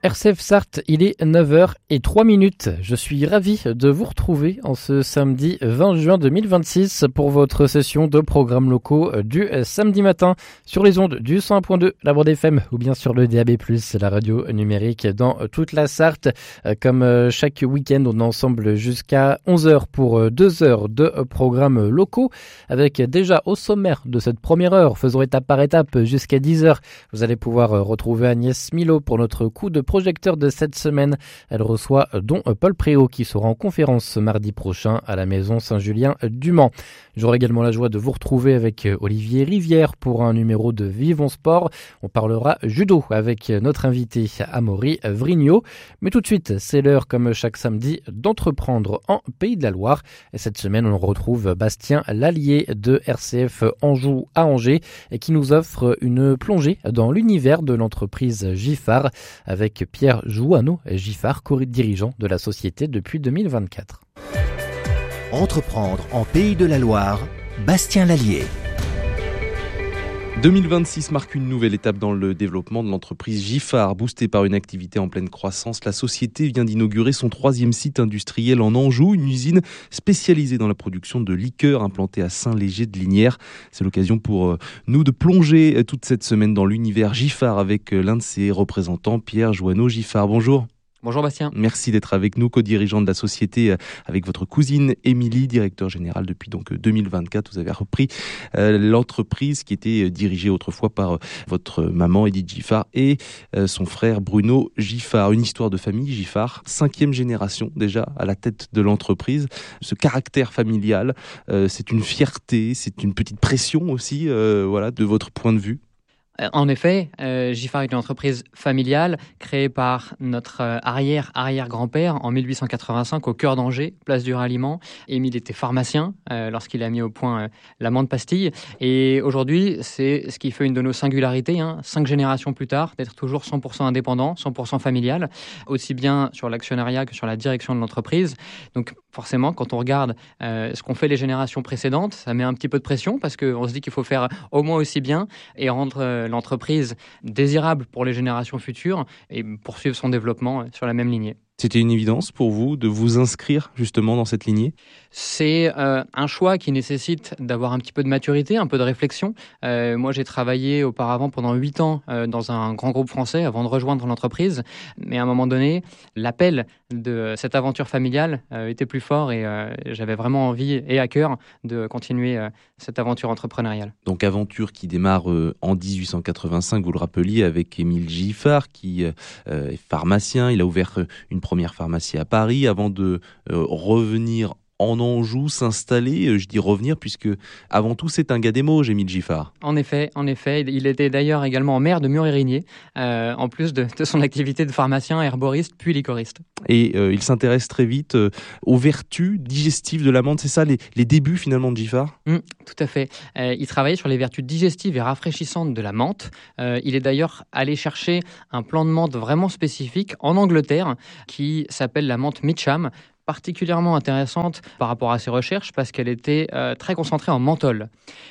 RCF Sarthe, il est 9h03. Je suis ravi de vous retrouver en ce samedi 20 juin 2026 pour votre session de programmes locaux du samedi matin sur les ondes du 101.2, la bande FM ou bien sur le DAB+, la radio numérique dans toute la Sarthe. Comme chaque week-end, on est ensemble jusqu'à 11h pour 2 heures de programmes locaux avec déjà au sommaire de cette première heure, faisons étape par étape jusqu'à 10h. Vous allez pouvoir retrouver Agnès Milo pour notre coup de projecteur de cette semaine. Elle reçoit dont Paul Préau qui sera en conférence ce mardi prochain à la maison Saint-Julien du Mans. J'aurai également la joie de vous retrouver avec Olivier Rivière pour un numéro de Vivons Sport. On parlera judo avec notre invité Amaury Vrignot. Mais tout de suite, c'est l'heure comme chaque samedi d'entreprendre en Pays de la Loire. Et cette semaine, on retrouve Bastien Lallier de RCF Anjou à Angers et qui nous offre une plongée dans l'univers de l'entreprise Giffard avec Pierre Jouanneau, Giffard, co-dirigeant de la société depuis 2024. Entreprendre en Pays de la Loire, Bastien Lallier. 2026 marque une nouvelle étape dans le développement de l'entreprise Giffard. Boostée par une activité en pleine croissance, la société vient d'inaugurer son 3e site industriel en Anjou, une usine spécialisée dans la production de liqueurs implantée à Saint-Léger de Linières. C'est l'occasion pour nous de plonger toute cette semaine dans l'univers Giffard avec l'un de ses représentants, Pierre Jouanneau Giffard. Bonjour. Bonjour Bastien. Merci d'être avec nous, co-dirigeant de la société avec votre cousine Émilie, directeur général depuis donc 2024. Vous avez repris l'entreprise qui était dirigée autrefois par votre maman Edith Giffard et son frère Bruno Giffard. Une histoire de famille Giffard, 5e génération déjà à la tête de l'entreprise. Ce caractère familial, c'est une fierté, c'est une petite pression aussi, de votre point de vue. En effet, Giffard est une entreprise familiale créée par notre arrière-grand-père en 1885 au cœur d'Angers, place du Ralliement. Émile était pharmacien lorsqu'il a mis au point la menthe pastille. Et aujourd'hui, c'est ce qui fait une de nos singularités, 5 générations plus tard, d'être toujours 100% indépendant, 100% familial, aussi bien sur l'actionnariat que sur la direction de l'entreprise. Donc forcément, quand on regarde ce qu'ont fait les générations précédentes, ça met un petit peu de pression parce qu'on se dit qu'il faut faire au moins aussi bien et rendre l'entreprise désirable pour les générations futures et poursuivre son développement sur la même lignée. C'était une évidence pour vous de vous inscrire justement dans cette lignée ? C'est un choix qui nécessite d'avoir un petit peu de maturité, un peu de réflexion. Moi, j'ai travaillé auparavant pendant 8 ans dans un grand groupe français avant de rejoindre l'entreprise. Mais à un moment donné, l'appel de cette aventure familiale était plus fort et j'avais vraiment envie et à cœur de continuer cette aventure entrepreneuriale. Donc aventure qui démarre en 1885, vous le rappeliez, avec Émile Giffard qui est pharmacien. Il a ouvert une première pharmacie à Paris avant de revenir en Anjou, s'installer, je dis revenir, puisque avant tout c'est un gars des Mauges, Émile Giffard. En effet, il était d'ailleurs également maire de Mur-et-Rigné, en plus de son activité de pharmacien, herboriste, puis liquoriste. Et il s'intéresse très vite aux vertus digestives de la menthe, c'est ça les débuts finalement de Giffard ? Tout à fait. Il travaillait sur les vertus digestives et rafraîchissantes de la menthe. Il est d'ailleurs allé chercher un plan de menthe vraiment spécifique en Angleterre qui s'appelle la menthe Mitcham, particulièrement intéressante par rapport à ses recherches parce qu'elle était très concentrée en menthol.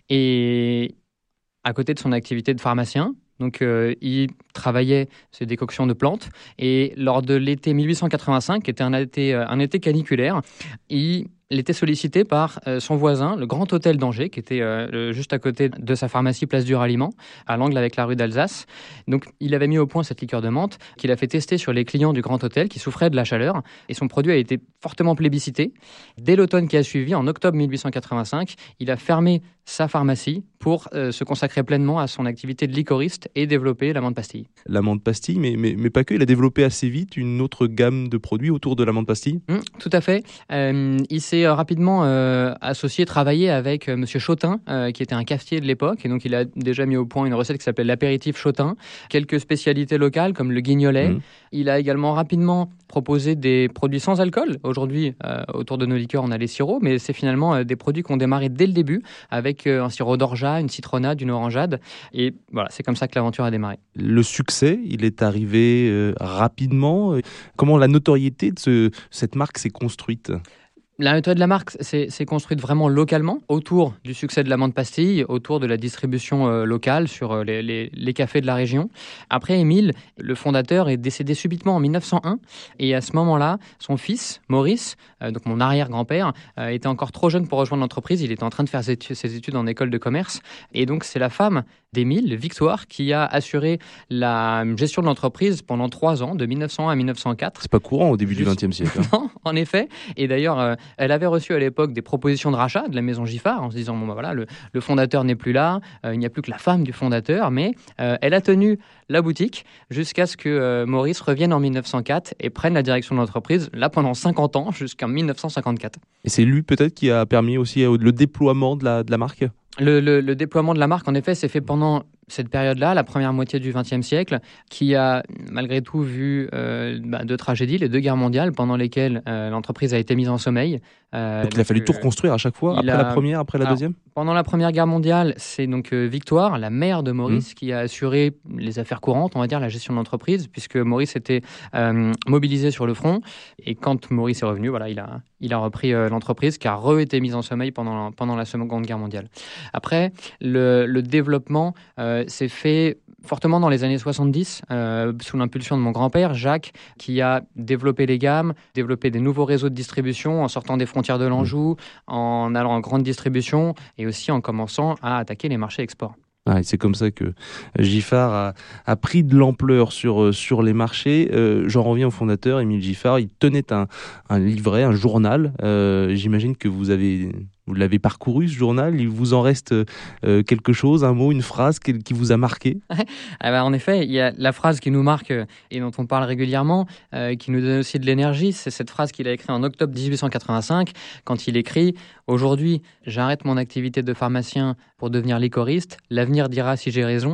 Et à côté de son activité de pharmacien, donc il travaillait ces décoctions de plantes et lors de l'été 1885, qui était un été caniculaire, il était sollicité par son voisin, le Grand Hôtel d'Angers, qui était juste à côté de sa pharmacie Place du Ralliement, à l'angle avec la rue d'Alsace. Donc, il avait mis au point cette liqueur de menthe qu'il a fait tester sur les clients du Grand Hôtel qui souffraient de la chaleur. Et son produit a été fortement plébiscité. Dès l'automne qui a suivi, en octobre 1885, il a fermé sa pharmacie pour se consacrer pleinement à son activité de liquoriste et développer la menthe pastille. La menthe pastille, mais pas que. Il a développé assez vite une autre gamme de produits autour de la menthe pastille. Tout à fait. Il s'est rapidement associé, travaillé avec Monsieur Chotin, qui était un cafetier de l'époque. Et donc, il a déjà mis au point une recette qui s'appelle l'apéritif Chotin. Quelques spécialités locales comme le guignolet. Il a également rapidement proposé des produits sans alcool. Aujourd'hui, autour de nos liqueurs, on a les sirops, mais c'est finalement des produits qu'on démarrait dès le début avec un sirop d'orgeat, une citronnade, une orangeade. Et voilà, c'est comme ça que l'aventure a démarré. Le succès, il est arrivé rapidement. Comment la notoriété de cette marque s'est construite ? La méthode de la marque c'est construite vraiment localement, autour du succès de la menthe pastille, autour de la distribution locale sur les cafés de la région. Après, Émile, le fondateur, est décédé subitement en 1901. Et à ce moment-là, son fils, Maurice, donc mon arrière-grand-père, était encore trop jeune pour rejoindre l'entreprise. Il était en train de faire ses études en école de commerce. Et donc, c'est la femme d'Émile, Victoire, qui a assuré la gestion de l'entreprise pendant 3 ans, de 1901 à 1904. C'est pas courant au début du XXe siècle. Non, en effet. Et d'ailleurs, elle avait reçu à l'époque des propositions de rachat de la maison Giffard en se disant, bon, bah voilà, le fondateur n'est plus là, il n'y a plus que la femme du fondateur, mais elle a tenu la boutique jusqu'à ce que Maurice revienne en 1904 et prenne la direction de l'entreprise, là pendant 50 ans, jusqu'en 1954. Et c'est lui peut-être qui a permis aussi le déploiement de la marque ? Le déploiement de la marque, en effet, s'est fait pendant cette période-là, la première moitié du XXe siècle, qui a malgré tout vu 2 tragédies, les 2 guerres mondiales, pendant lesquelles l'entreprise a été mise en sommeil. Donc il a fallu tout reconstruire à chaque fois, après la première, après la deuxième ? Pendant la Première Guerre mondiale, c'est donc Victoire, la mère de Maurice, qui a assuré les affaires courantes, on va dire, la gestion de l'entreprise, puisque Maurice était mobilisé sur le front. Et quand Maurice est revenu, voilà, il a repris l'entreprise qui a été mise en sommeil pendant la Seconde Guerre mondiale. Après, le développement s'est fait fortement dans les années 70, sous l'impulsion de mon grand-père, Jacques, qui a développé les gammes, développé des nouveaux réseaux de distribution en sortant des frontières de l'Anjou, en allant en grande distribution et aussi en commençant à attaquer les marchés export. Ah, et c'est comme ça que Giffard a pris de l'ampleur sur les marchés. J'en reviens au fondateur, Émile Giffard. Il tenait un livret, un journal. J'imagine que vous l'avez parcouru, ce journal. Il vous en reste quelque chose, un mot, une phrase qui vous a marqué ? En effet, il y a la phrase qui nous marque et dont on parle régulièrement, qui nous donne aussi de l'énergie. C'est cette phrase qu'il a écrite en octobre 1885, quand il écrit « Aujourd'hui, j'arrête mon activité de pharmacien pour devenir liquoriste. L'avenir dira si j'ai raison ».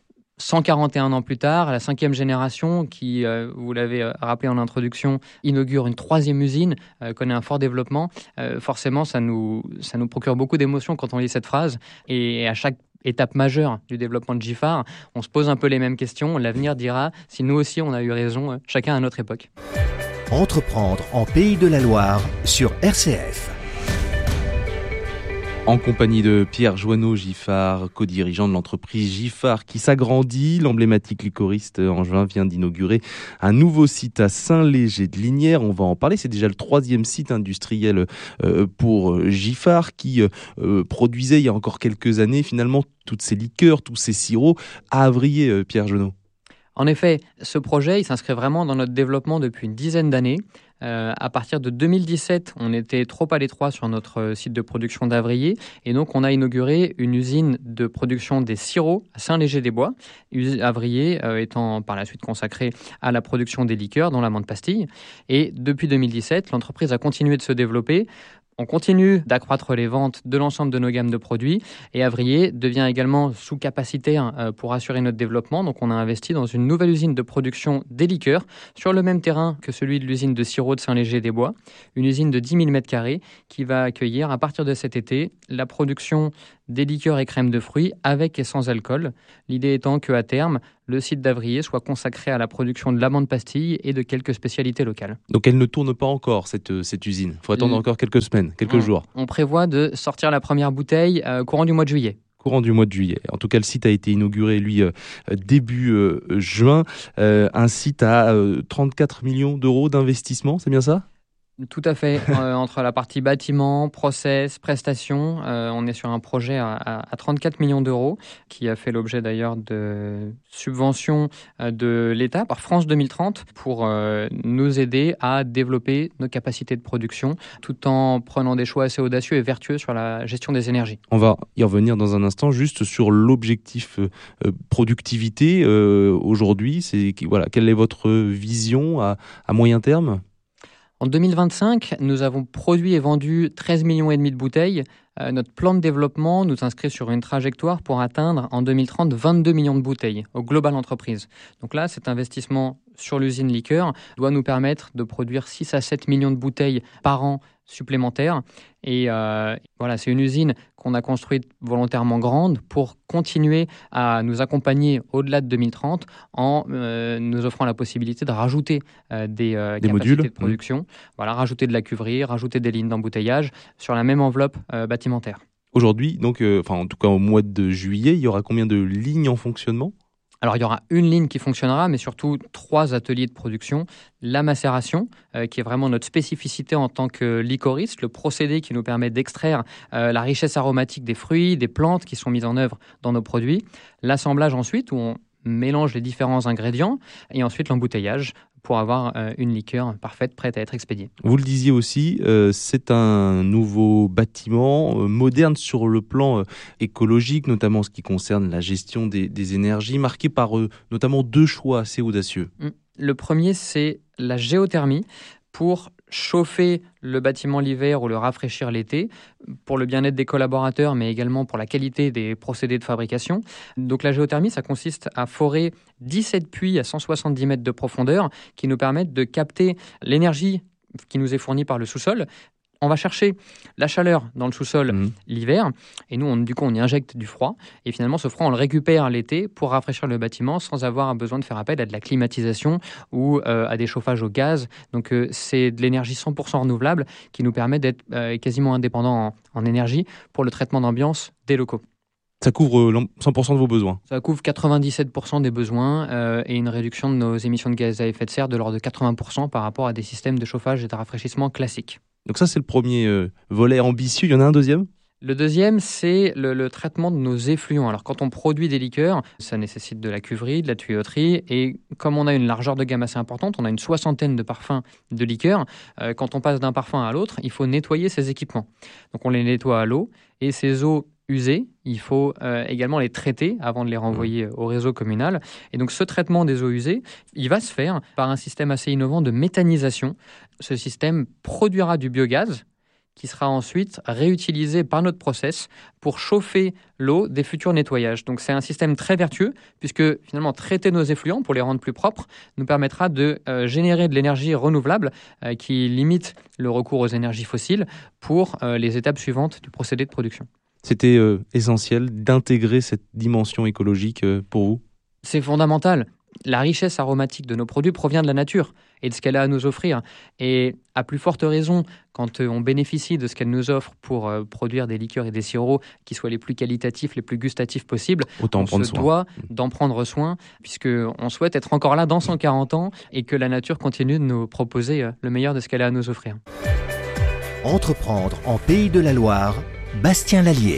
141 ans plus tard, la 5e génération, qui, vous l'avez rappelé en introduction, inaugure une 3e usine, connaît un fort développement. Forcément, ça nous procure beaucoup d'émotions quand on lit cette phrase. Et à chaque étape majeure du développement de Giffard, on se pose un peu les mêmes questions. L'avenir dira si nous aussi on a eu raison, chacun à notre époque. Entreprendre en Pays de la Loire sur RCF. En compagnie de Pierre Joanneau-Giffard, co-dirigeant de l'entreprise Giffard qui s'agrandit. L'emblématique liquoriste angevin vient d'inaugurer un nouveau site à Saint-Léger de Linières. On va en parler, c'est déjà le 3e site industriel pour Giffard qui produisait il y a encore quelques années finalement toutes ces liqueurs, tous ces sirops à Avrier, Pierre Joanneau. En effet, ce projet, il s'inscrit vraiment dans notre développement depuis une dizaine d'années. À partir de 2017, on était trop à l'étroit sur notre site de production d'Avrier et donc on a inauguré une usine de production des sirops à Saint-Léger-des-Bois, Avrier étant par la suite consacré à la production des liqueurs, dont la menthe pastille. Et depuis 2017, l'entreprise a continué de se développer. On continue d'accroître les ventes de l'ensemble de nos gammes de produits et Avrier devient également sous-capacitaire pour assurer notre développement. Donc on a investi dans une nouvelle usine de production des liqueurs sur le même terrain que celui de l'usine de sirop de Saint-Léger-des-Bois, une usine de 10 000 m² qui va accueillir à partir de cet été la production des liqueurs et crèmes de fruits avec et sans alcool. L'idée étant qu'à terme, le site d'Avrier soit consacré à la production de la menthe pastille et de quelques spécialités locales. Donc elle ne tourne pas encore, cette usine. Il faut attendre encore quelques semaines, quelques jours. On prévoit de sortir la première bouteille courant du mois de juillet. Courant du mois de juillet. En tout cas, le site a été inauguré, lui, début juin. Un site à 34 millions d'euros d'investissement, c'est bien ça ? Tout à fait. Entre la partie bâtiment, process, prestations, on est sur un projet à 34 millions d'euros qui a fait l'objet d'ailleurs de subventions de l'État par France 2030 pour nous aider à développer nos capacités de production tout en prenant des choix assez audacieux et vertueux sur la gestion des énergies. On va y revenir dans un instant, juste sur l'objectif productivité aujourd'hui. Quelle est votre vision à moyen terme ? En 2025, nous avons produit et vendu 13,5 millions de bouteilles. Notre plan de développement nous inscrit sur une trajectoire pour atteindre en 2030 22 millions de bouteilles au global entreprise. Donc là, cet investissement sur l'usine liqueur doit nous permettre de produire 6 à 7 millions de bouteilles par an supplémentaires. Et voilà, c'est une usine qu'on a construite volontairement grande pour continuer à nous accompagner au-delà de 2030 en nous offrant la possibilité de rajouter des capacités modules de production, voilà, rajouter de la cuverie, rajouter des lignes d'embouteillage sur la même enveloppe bâtimentaire. Aujourd'hui, donc, en tout cas au mois de juillet, il y aura combien de lignes en fonctionnement ? Alors, il y aura une ligne qui fonctionnera, mais surtout 3 ateliers de production. La macération, qui est vraiment notre spécificité en tant que liquoriste, le procédé qui nous permet d'extraire la richesse aromatique des fruits, des plantes qui sont mises en œuvre dans nos produits. L'assemblage ensuite, où on mélange les différents ingrédients. Et ensuite, l'embouteillage pour avoir une liqueur parfaite, prête à être expédiée. Vous le disiez aussi, c'est un nouveau bâtiment moderne sur le plan écologique, notamment en ce qui concerne la gestion des énergies, marqué par notamment 2 choix assez audacieux. Le premier, c'est la géothermie pour chauffer le bâtiment l'hiver ou le rafraîchir l'été, pour le bien-être des collaborateurs, mais également pour la qualité des procédés de fabrication. Donc la géothermie, ça consiste à forer 17 puits à 170 mètres de profondeur qui nous permettent de capter l'énergie qui nous est fournie par le sous-sol. On va chercher la chaleur dans le sous-sol l'hiver, et nous, on y injecte du froid. Et finalement, ce froid, on le récupère l'été pour rafraîchir le bâtiment sans avoir besoin de faire appel à de la climatisation ou à des chauffages au gaz. Donc, c'est de l'énergie 100% renouvelable qui nous permet d'être quasiment indépendants en énergie pour le traitement d'ambiance des locaux. Ça couvre 100% de vos besoins. Ça couvre 97% des besoins et une réduction de nos émissions de gaz à effet de serre de l'ordre de 80% par rapport à des systèmes de chauffage et de rafraîchissement classiques. Donc ça, c'est le premier volet ambitieux. Il y en a un deuxième ? Le deuxième, c'est le traitement de nos effluents. Alors, quand on produit des liqueurs, ça nécessite de la cuverie, de la tuyauterie. Et comme on a une largeur de gamme assez importante, on a une 60aine de parfums de liqueurs. Quand on passe d'un parfum à l'autre, il faut nettoyer ces équipements. Donc, on les nettoie à l'eau. Et ces eaux usées, il faut également les traiter avant de les renvoyer au réseau communal. Et donc, ce traitement des eaux usées, il va se faire par un système assez innovant de méthanisation. Ce système produira du biogaz qui sera ensuite réutilisé par notre process pour chauffer l'eau des futurs nettoyages. Donc c'est un système très vertueux puisque finalement traiter nos effluents pour les rendre plus propres nous permettra de générer de l'énergie renouvelable qui limite le recours aux énergies fossiles pour les étapes suivantes du procédé de production. C'était essentiel d'intégrer cette dimension écologique pour vous ? C'est fondamental. La richesse aromatique de nos produits provient de la nature et de ce qu'elle a à nous offrir. Et à plus forte raison, quand on bénéficie de ce qu'elle nous offre pour produire des liqueurs et des sirops qui soient les plus qualitatifs, les plus gustatifs possibles, on se doit d'en prendre soin, puisqu'on souhaite être encore là dans 140 ans et que la nature continue de nous proposer le meilleur de ce qu'elle a à nous offrir. Entreprendre en Pays de la Loire, Bastien Lallier.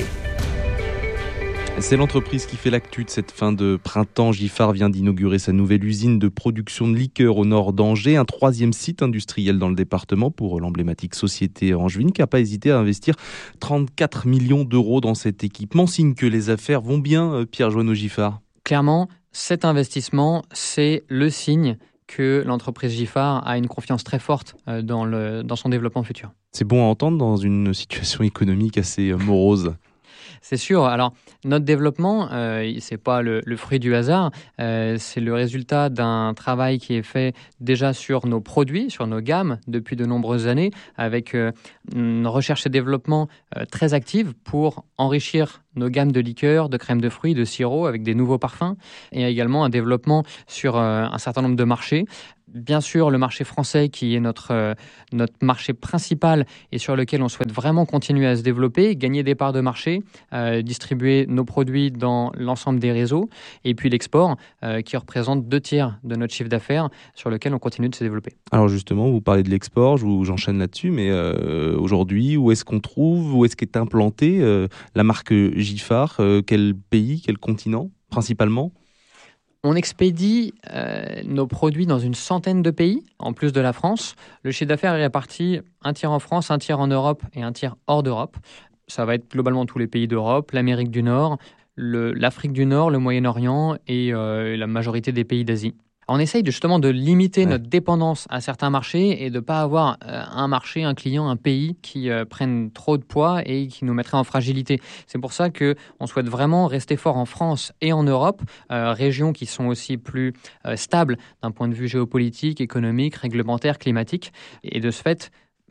C'est l'entreprise qui fait l'actu de cette fin de printemps. Giffard vient d'inaugurer sa nouvelle usine de production de liqueurs au nord d'Angers, un 3e site industriel dans le département pour l'emblématique société angevine qui n'a pas hésité à investir 34 millions d'euros dans cet équipement. Signe que les affaires vont bien, Pierre Joanneau Giffard. Clairement, cet investissement, c'est le signe que l'entreprise Giffard a une confiance très forte dans son développement futur. C'est bon à entendre dans une situation économique assez morose. C'est sûr. Alors, notre développement, c'est pas le fruit du hasard. C'est le résultat d'un travail qui est fait déjà sur nos produits, sur nos gammes, depuis de nombreuses années, avec une recherche et développement très active pour enrichir nos gammes de liqueurs, de crèmes de fruits, de sirops avec des nouveaux parfums, et également un développement sur un certain nombre de marchés. Bien sûr, le marché français qui est notre marché principal et sur lequel on souhaite vraiment continuer à se développer, gagner des parts de marché, distribuer nos produits dans l'ensemble des réseaux, et puis l'export qui représente 2/3 de notre chiffre d'affaires sur lequel on continue de se développer. Alors justement, vous parlez de l'export, j'enchaîne là-dessus, mais aujourd'hui, où est-ce qu'on trouve, où est-ce qu'est implantée la marque Giffard, quel pays, quel continent principalement ? On expédie nos produits dans une centaine de pays, en plus de la France. Le chiffre d'affaires est réparti 1/3 en France, 1/3 en Europe et 1/3 hors d'Europe. Ça va être globalement tous les pays d'Europe, l'Amérique du Nord, l'Afrique du Nord, le Moyen-Orient et la majorité des pays d'Asie. On essaye justement de limiter notre dépendance à certains marchés et de ne pas avoir un marché, un client, un pays qui prennent trop de poids et qui nous mettrait en fragilité. C'est pour ça qu'on souhaite vraiment rester fort en France et en Europe, régions qui sont aussi plus stables d'un point de vue géopolitique, économique, réglementaire, climatique. Et de ce fait,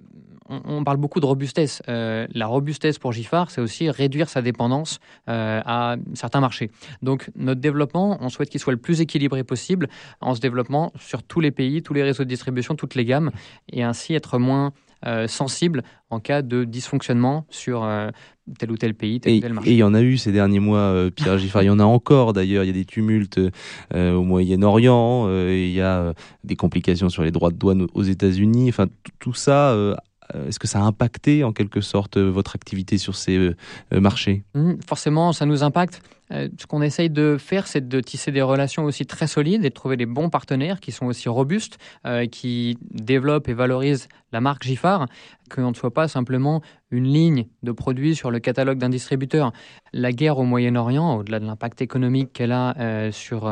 on parle beaucoup de robustesse. La robustesse pour Giffard, c'est aussi réduire sa dépendance à certains marchés. Donc notre développement, on souhaite qu'il soit le plus équilibré possible en se développant sur tous les pays, tous les réseaux de distribution, toutes les gammes, et ainsi être moins sensible en cas de dysfonctionnement sur tel ou tel pays, tel ou tel marché. Et il y en a eu ces derniers mois, Pierre Giffard. Il y en a encore d'ailleurs. Il y a des tumultes au Moyen-Orient. Il y a des complications sur les droits de douane aux États-Unis. Enfin, tout ça... est-ce que ça a impacté en quelque sorte votre activité sur ces marchés ? Forcément, ça nous impacte. Ce qu'on essaye de faire, c'est de tisser des relations aussi très solides et de trouver des bons partenaires qui sont aussi robustes, qui développent et valorisent la marque Giffard, qu'on ne soit pas simplement une ligne de produits sur le catalogue d'un distributeur. La guerre au Moyen-Orient, au-delà de l'impact économique qu'elle a sur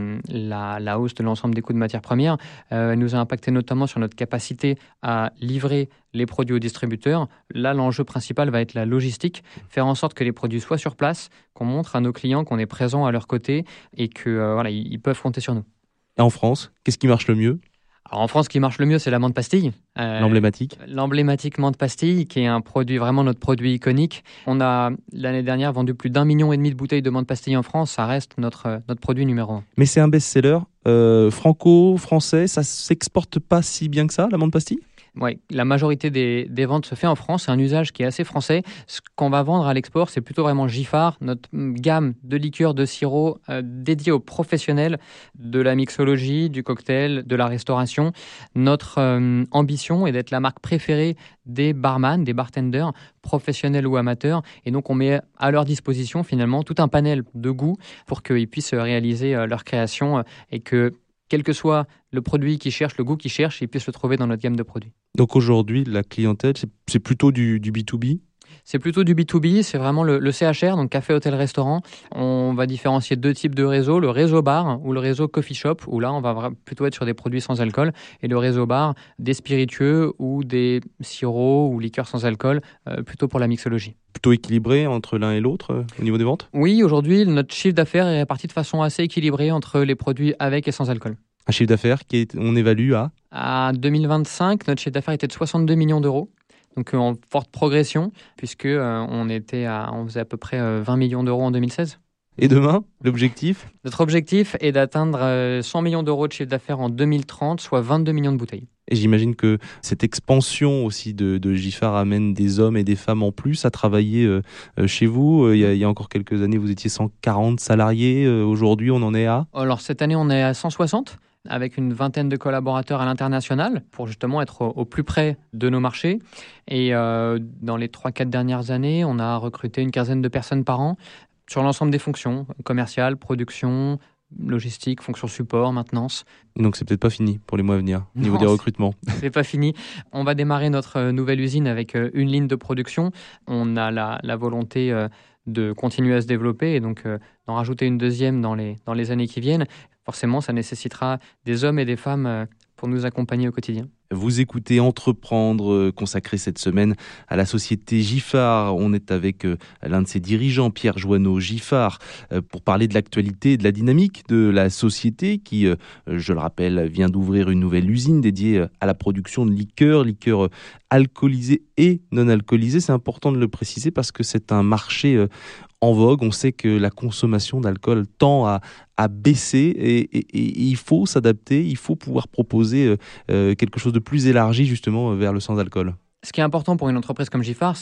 la hausse de l'ensemble des coûts de matières premières, nous a impacté notamment sur notre capacité à livrer les produits aux distributeurs. Là, l'enjeu principal va être la logistique, faire en sorte que les produits soient sur place, qu'on montre à nos clients qu'on est présent à leur côté et qu'ils peuvent compter sur nous. Et en France, qu'est-ce qui marche le mieux ? Alors en France, ce qui marche le mieux, c'est la menthe pastille. L'emblématique. L'emblématique menthe pastille, qui est un produit, vraiment notre produit iconique. On a, l'année dernière, vendu plus d'1,5 million de bouteilles de menthe pastille en France. Ça reste notre produit numéro 1. Mais c'est un best-seller franco-français. Ça s'exporte pas si bien que ça, la menthe pastille ? Oui, la majorité des ventes se fait en France. C'est un usage qui est assez français. Ce qu'on va vendre à l'export, c'est plutôt vraiment Giffard, notre gamme de liqueurs, de sirops dédiés aux professionnels de la mixologie, du cocktail, de la restauration. Notre ambition est d'être la marque préférée des barman, des bartenders, professionnels ou amateurs. Et donc, on met à leur disposition finalement tout un panel de goûts pour qu'ils puissent réaliser leur création et que, quel que soit le produit qu'ils cherchent, le goût qu'ils cherchent, ils puissent le trouver dans notre gamme de produits. Donc aujourd'hui, la clientèle, c'est plutôt du B2B ? C'est plutôt du B2B, c'est vraiment le CHR, donc café, hôtel, restaurant. On va différencier 2 types de réseaux, le réseau bar ou le réseau coffee shop, où là on va plutôt être sur des produits sans alcool, et le réseau bar, des spiritueux ou des sirops ou liqueurs sans alcool, plutôt pour la mixologie. Plutôt équilibré entre l'un et l'autre au niveau des ventes ? Oui, aujourd'hui, notre chiffre d'affaires est réparti de façon assez équilibrée entre les produits avec et sans alcool. Un chiffre d'affaires on évalue à ? À 2025, notre chiffre d'affaires était de 62 millions d'euros. Donc en forte progression, puisque on faisait à peu près 20 millions d'euros en 2016. Et demain, l'objectif ? Notre objectif est d'atteindre 100 millions d'euros de chiffre d'affaires en 2030, soit 22 millions de bouteilles. Et j'imagine que cette expansion aussi de Giffard amène des hommes et des femmes en plus à travailler chez vous. Il y a encore quelques années, vous étiez 140 salariés. Aujourd'hui, on en est à ? Alors cette année, on est à 160. Avec une vingtaine de collaborateurs à l'international pour justement être au plus près de nos marchés. Et dans les 3-4 dernières années, on a recruté une quinzaine de personnes par an sur l'ensemble des fonctions, commerciales, production, logistique, fonction support, maintenance. Donc c'est peut-être pas fini pour les mois à venir, au niveau des recrutements. C'est pas fini. On va démarrer notre nouvelle usine avec une ligne de production. On a la volonté de continuer à se développer et donc d'en rajouter une deuxième dans les années qui viennent. Forcément, ça nécessitera des hommes et des femmes pour nous accompagner au quotidien. Vous écoutez Entreprendre, consacré cette semaine à la société Giffard. On est avec l'un de ses dirigeants, Pierre Joanneau Giffard, pour parler de l'actualité et de la dynamique de la société qui, je le rappelle, vient d'ouvrir une nouvelle usine dédiée à la production de liqueurs alcoolisées et non alcoolisées. C'est important de le préciser parce que c'est un marché en vogue. On sait que la consommation d'alcool tend à baisser et il faut s'adapter, il faut pouvoir proposer quelque chose de plus élargi justement vers le sans-alcool. Ce qui est important pour une entreprise comme Giffard,